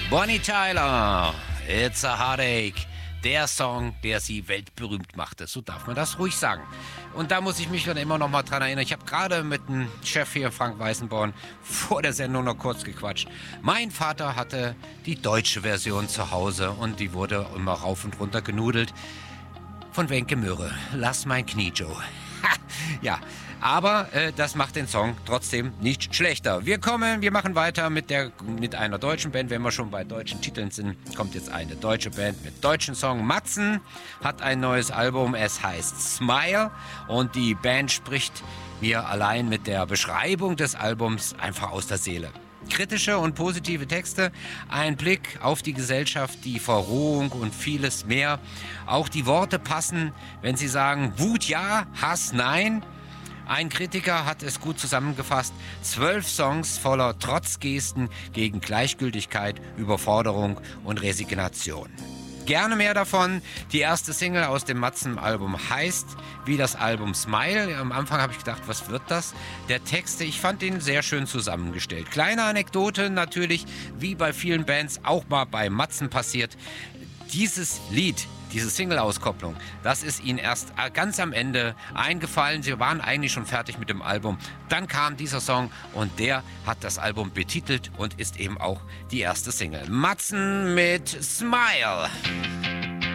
Bonnie Tyler, It's a Heartache. Der Song, der sie weltberühmt machte. So darf man das ruhig sagen. Und da muss ich mich dann immer noch mal dran erinnern. Ich habe gerade mit dem Chef hier, Frank Weißenborn, vor der Sendung noch kurz gequatscht. Mein Vater hatte die deutsche Version zu Hause und die wurde immer rauf und runter genudelt. Von Wenke Möhre. Lass mein Knie, Joe. Ja, aber das macht den Song trotzdem nicht schlechter. Wir machen weiter mit einer deutschen Band. Wenn wir schon bei deutschen Titeln sind, kommt jetzt eine deutsche Band mit deutschen Song. Matzen hat ein neues Album, es heißt Smile. Und die Band spricht mir allein mit der Beschreibung des Albums einfach aus der Seele. Kritische und positive Texte, ein Blick auf die Gesellschaft, die Verrohung und vieles mehr. Auch die Worte passen, wenn sie sagen, Wut ja, Hass nein. Ein Kritiker hat es gut zusammengefasst. 12 Songs voller Trotzgesten gegen Gleichgültigkeit, Überforderung und Resignation. Gerne mehr davon. Die erste Single aus dem Matzen-Album heißt wie das Album Smile. Am Anfang habe ich gedacht, was wird das? Der Text, ich fand ihn sehr schön zusammengestellt. Kleine Anekdote natürlich, wie bei vielen Bands auch mal bei Matzen passiert. Dieses Lied, diese Single-Auskopplung, das ist ihnen erst ganz am Ende eingefallen. Sie waren eigentlich schon fertig mit dem Album. Dann kam dieser Song und der hat das Album betitelt und ist eben auch die erste Single. Matzen mit Smile.